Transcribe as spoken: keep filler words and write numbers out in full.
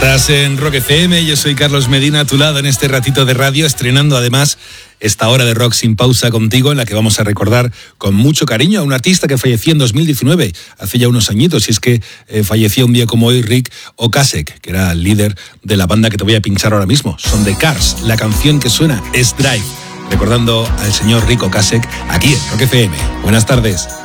Estás en Rock F M, yo soy Carlos Medina, a tu lado en este ratito de radio, estrenando además esta hora de rock sin pausa contigo, en la que vamos a recordar con mucho cariño a un artista que falleció en dos mil diecinueve, hace ya unos añitos, y es que eh, falleció un día como hoy Ric Ocasek, que era el líder de la banda que te voy a pinchar ahora mismo. Son The Cars, la canción que suena es Drive, recordando al señor Ric Ocasek aquí en Rock F M. Buenas tardes.